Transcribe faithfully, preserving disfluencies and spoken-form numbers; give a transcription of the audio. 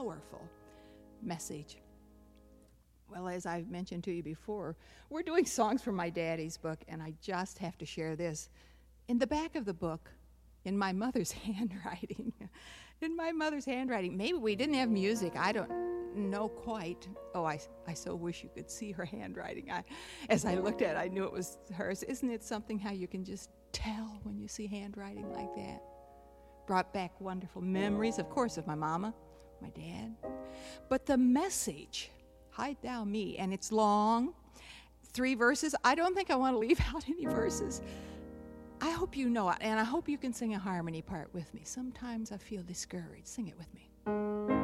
powerful message. Well, as I've mentioned to you before, we're doing songs from my daddy's book, and I just have to share this. In the back of the book, in my mother's handwriting, in my mother's handwriting, maybe we didn't have music, I don't know quite. Oh, I, I so wish you could see her handwriting. I, as I looked at it, I knew it was hers. Isn't it something how you can just tell when you see handwriting like that? Brought back wonderful memories, of course, of my mama, my dad. But the message, Hide Thou Me, and it's long, three verses. I don't think I want to leave out any verses. I hope you know it, and I hope you can sing a harmony part with me. Sometimes I feel discouraged. Sing it with me.